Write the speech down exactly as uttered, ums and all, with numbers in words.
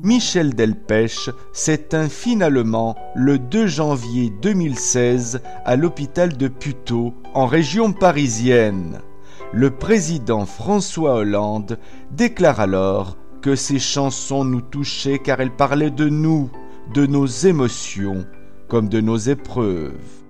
Michel Delpech s'éteint finalement le deux janvier deux mille seize à l'hôpital de Puteaux, en région parisienne. Le président François Hollande déclare alors que ses chansons nous touchaient car elles parlaient de nous, de nos émotions, comme de nos épreuves.